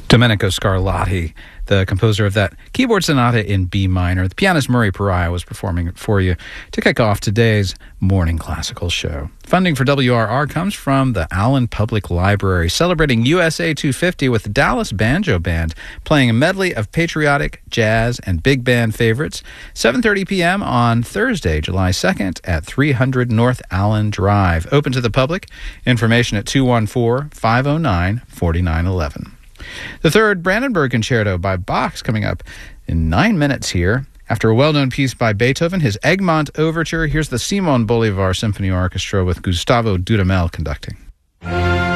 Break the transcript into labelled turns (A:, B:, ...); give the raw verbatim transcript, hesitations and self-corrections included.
A: Domenico Scarlatti, the composer of that keyboard sonata in B minor. The pianist Murray Pariah was performing it for you to kick off today's morning classical show. Funding for W R R comes from the Allen Public Library, celebrating U S A two fifty with the Dallas Banjo Band, playing a medley of patriotic, jazz, and big band favorites. seven thirty p.m. on Thursday, July second at three hundred North Allen Drive. Open to the public. Information at two one four, five oh nine, four nine one one. The third Brandenburg Concerto by Bach coming up in nine minutes here. After a well-known piece by Beethoven, his Egmont Overture, here's the Simon Bolivar Symphony Orchestra with Gustavo Dudamel conducting.